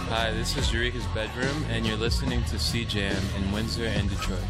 Hi, this is Eureka's Bedroom, and you're listening to C-Jam in Windsor and Detroit.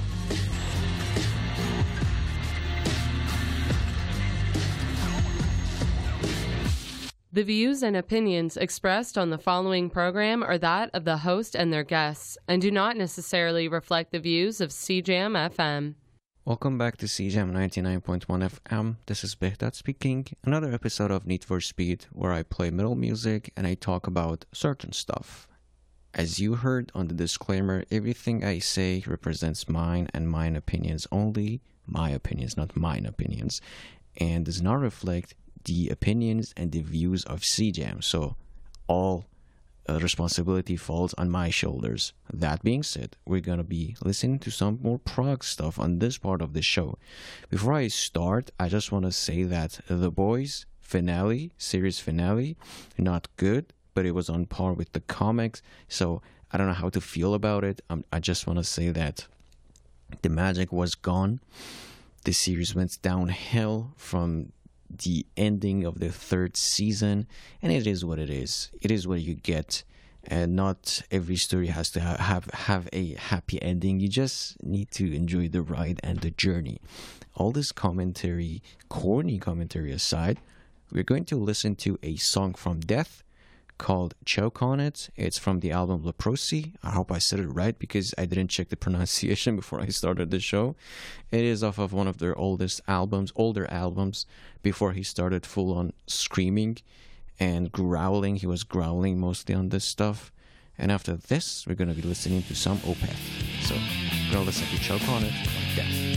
The views and opinions expressed on the following program are that of the host and their guests, and do not necessarily reflect the views of C-Jam FM. Welcome back to C-Jam 99.1 FM. This is Behdat speaking. Another episode of Need for Speed where I play metal music and I talk about certain stuff. As you heard on the disclaimer, everything I say represents mine and mine opinions only. My opinions, not mine opinions. And does not reflect the opinions and the views of C-Jam. So all responsibility falls on my shoulders. That being said, we're going to be listening to some more prog stuff on this part of the show. Before I start, I just want to say that The Boys series finale, not good, but it was on par with the comics. So I don't know how to feel about it. I just want to say that the magic was gone. The series went downhill from the ending of the third season, and it is what it is. It is what you get, and not every story has to have a happy ending. You just need to enjoy the ride and the journey. All this commentary, corny commentary aside, we're going to listen to a song from Death called Choke On It. It's from the album Leprosy. I hope I said it right because I didn't check the pronunciation before I started the show. It is off of one of their older albums, before he started full on screaming and growling. He was growling mostly on this stuff. And after this, we're going to be listening to some Opeth. So, we're going to listen to Choke On It from Death.